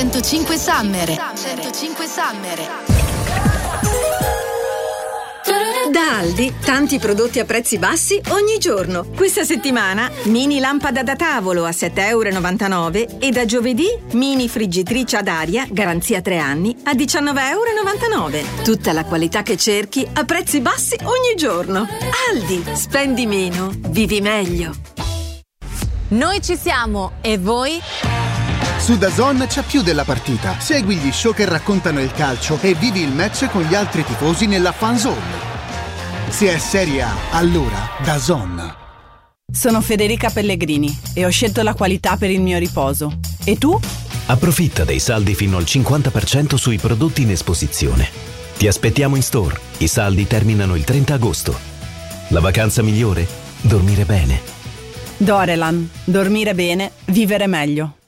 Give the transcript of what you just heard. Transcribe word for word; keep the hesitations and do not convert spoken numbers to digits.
centocinque Summer. centocinque Summer. Da Aldi, tanti prodotti a prezzi bassi ogni giorno. Questa settimana, mini lampada da tavolo a sette e novantanove euro e da giovedì, mini friggitrice ad aria, garanzia tre anni, a diciannove e novantanove euro. Tutta la qualità che cerchi a prezzi bassi ogni giorno. Aldi, spendi meno, vivi meglio. Noi ci siamo, e voi? Su DAZN c'è più della partita. Segui gli show che raccontano il calcio e vivi il match con gli altri tifosi nella fan zone. Se è Serie A, allora DAZN. Sono Federica Pellegrini e ho scelto la qualità per il mio riposo. E tu? Approfitta dei saldi fino al cinquanta per cento sui prodotti in esposizione. Ti aspettiamo in store. I saldi terminano il trenta agosto. La vacanza migliore? Dormire bene. Dorelan. Dormire bene, vivere meglio.